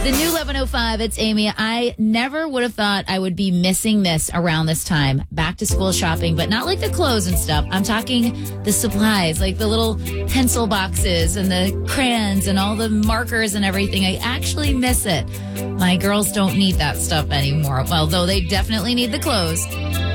The new 11:05, it's Amy. I never would have thought I would be missing this around this time. Back to school shopping, but not like the clothes and stuff. I'm talking the supplies, like the little pencil boxes and the crayons and all the markers and everything. I actually miss it. My girls don't need that stuff anymore, although they definitely need the clothes.